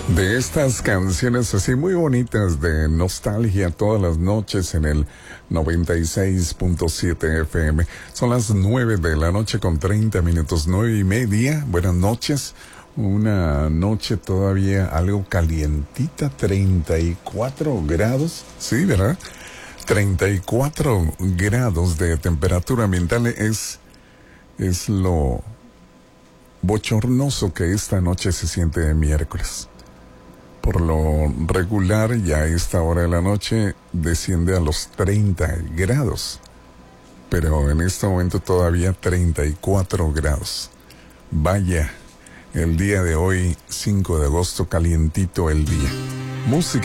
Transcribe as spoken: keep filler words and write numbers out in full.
De estas canciones así muy bonitas de nostalgia todas las noches en el noventa y seis punto siete F M. Son las nueve de la noche con treinta minutos, nueve y media. Buenas noches. Una noche todavía algo calientita, treinta y cuatro grados. Sí, ¿verdad? treinta y cuatro grados de temperatura ambiental es, es lo bochornoso que esta noche se siente de miércoles. Por lo regular, ya a esta hora de la noche desciende a los treinta grados. Pero en este momento todavía treinta y cuatro grados. Vaya, el día de hoy, cinco de agosto, calientito el día. Música